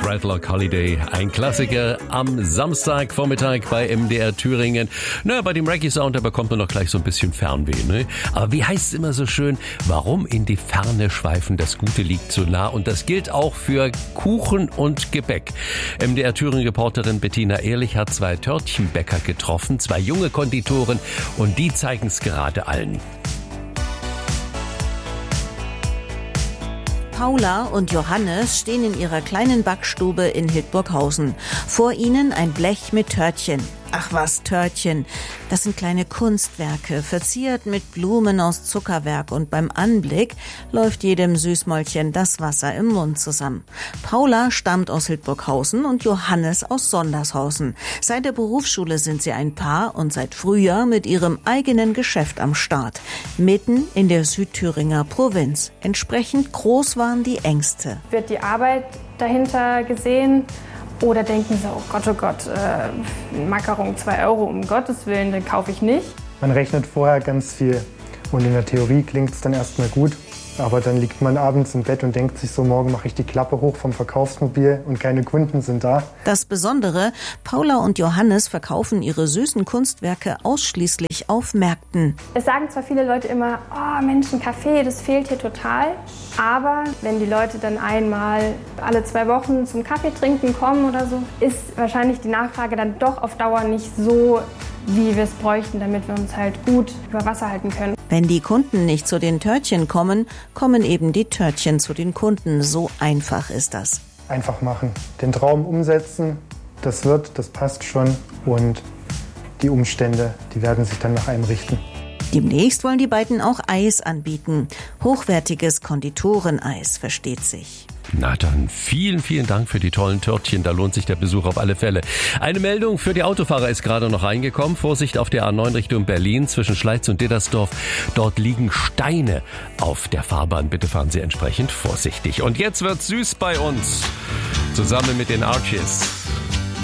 Dreadlock Holiday, ein Klassiker am Samstagvormittag bei MDR Thüringen. Na, bei dem Reggae-Sound, da bekommt man noch gleich so ein bisschen Fernweh, ne? Aber wie heißt es immer so schön, warum in die Ferne schweifen, das Gute liegt so nah. Und das gilt auch für Kuchen und Gebäck. MDR Thüringen-Reporterin Bettina Ehrlich hat 2 Törtchenbäcker getroffen, 2 junge Konditoren, und die zeigen es gerade allen. Paula und Johannes stehen in ihrer kleinen Backstube in Hildburghausen. Vor ihnen ein Blech mit Törtchen. Ach was, Törtchen. Das sind kleine Kunstwerke, verziert mit Blumen aus Zuckerwerk, und beim Anblick läuft jedem Süßmäulchen das Wasser im Mund zusammen. Paula stammt aus Hildburghausen und Johannes aus Sondershausen. Seit der Berufsschule sind sie ein Paar und seit Frühjahr mit ihrem eigenen Geschäft am Start. Mitten in der Südthüringer Provinz. Entsprechend groß waren die Ängste. Wird die Arbeit dahinter gesehen? Oder denken sie, oh Gott, Macaron 2 €, um Gottes Willen, den kaufe ich nicht. Man rechnet vorher ganz viel und in der Theorie klingt es dann erstmal gut. Aber dann liegt man abends im Bett und denkt sich so, morgen mache ich die Klappe hoch vom Verkaufsmobil und keine Kunden sind da. Das Besondere, Paula und Johannes verkaufen ihre süßen Kunstwerke ausschließlich auf Märkten. Es sagen zwar viele Leute immer, oh Mensch, ein Kaffee, das fehlt hier total. Aber wenn die Leute dann einmal alle 2 Wochen zum Kaffee trinken kommen oder so, ist wahrscheinlich die Nachfrage dann doch auf Dauer nicht so, wie wir es bräuchten, damit wir uns halt gut über Wasser halten können. Wenn die Kunden nicht zu den Törtchen kommen, kommen eben die Törtchen zu den Kunden. So einfach ist das. Einfach machen, den Traum umsetzen, das passt schon, und die Umstände, die werden sich dann nach einem richten. Demnächst wollen die beiden auch Eis anbieten. Hochwertiges Konditoreneis, versteht sich. Na dann, vielen, vielen Dank für die tollen Törtchen. Da lohnt sich der Besuch auf alle Fälle. Eine Meldung für die Autofahrer ist gerade noch reingekommen. Vorsicht auf der A9 Richtung Berlin zwischen Schleiz und Dittersdorf. Dort liegen Steine auf der Fahrbahn. Bitte fahren Sie entsprechend vorsichtig. Und jetzt wird's süß bei uns. Zusammen mit den Archies.